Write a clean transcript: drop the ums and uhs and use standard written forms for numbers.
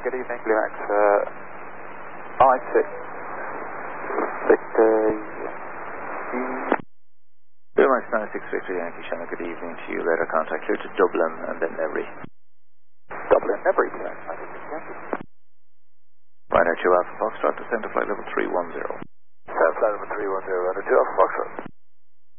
good evening, Blue Max. I6. Victor. Blue Max 96 Victor Yankee Shannon, good evening to you. Later contact clear to Dublin and then Newry. Dublin, Newry, Blue Max 96 Yankee. Ryder 2 Alpha Foxtrot, descend to flight level 310. Flight level 310, Ryder 2 Alpha Foxtrot.